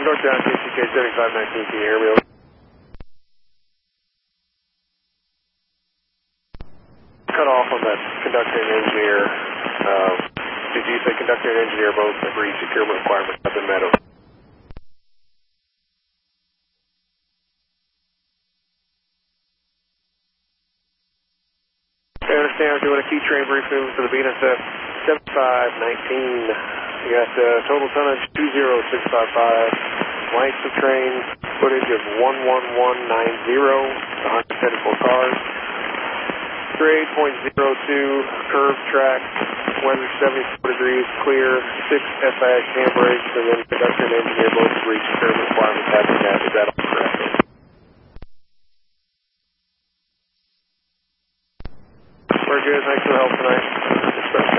Northbound KCK 7519, can you hear me? Cut off on that conductor and engineer. Did you say conductor and engineer both agree securement requirements have been met? I understand I'm doing a key train brief movement for the BNSF 7519. You got total tonnage 20655, length of train, footage of 11190, 174 cars, grade .02, curved track, weather 74 degrees, clear, 6 FAG handbrakes, and then conductor and engineer both agree securement requirements have been met. Is that all correct? Very good, thanks for the help.